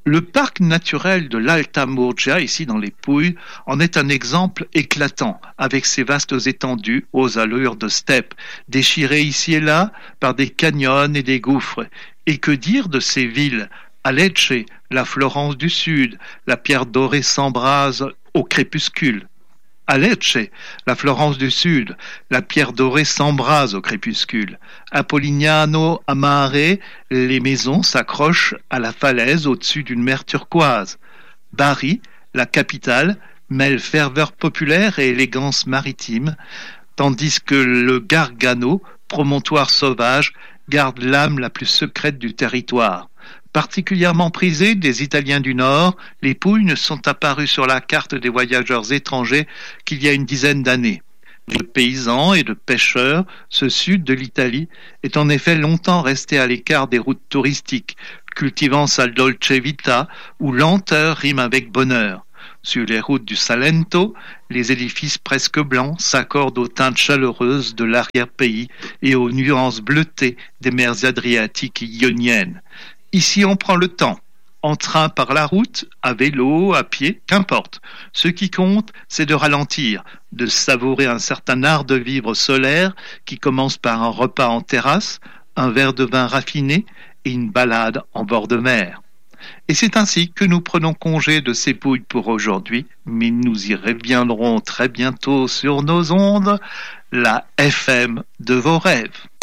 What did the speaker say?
Le parc naturel de l'Alta Murgia, ici dans les Pouilles, en est un exemple éclatant, avec ses vastes étendues aux allures de steppe, déchirées ici et là par des canyons et des gouffres. Et que dire de ces villes, Alecce, la Florence du Sud, la pierre dorée s'embrase au crépuscule. À Lecce, la Florence du Sud, la pierre dorée s'embrase au crépuscule. À Polignano, à Mare, les maisons s'accrochent à la falaise au-dessus d'une mer turquoise. Bari, la capitale, mêle ferveur populaire et élégance maritime, tandis que le Gargano, promontoire sauvage, garde l'âme la plus secrète du territoire. Particulièrement prisés des Italiens du Nord, les Pouilles ne sont apparues sur la carte des voyageurs étrangers qu'il y a une dizaine d'années. De paysans et de pêcheurs, ce sud de l'Italie est en effet longtemps resté à l'écart des routes touristiques, cultivant sa dolce vita où lenteur rime avec bonheur. Sur les routes du Salento, les édifices presque blancs s'accordent aux teintes chaleureuses de l'arrière-pays et aux nuances bleutées des mers adriatiques et ioniennes. Ici, on prend le temps, en train par la route, à vélo, à pied, qu'importe. Ce qui compte, c'est de ralentir, de savourer un certain art de vivre solaire qui commence par un repas en terrasse, un verre de vin raffiné et une balade en bord de mer. Et c'est ainsi que nous prenons congé de ces Pouilles pour aujourd'hui, mais nous y reviendrons très bientôt sur nos ondes, la FM de vos rêves.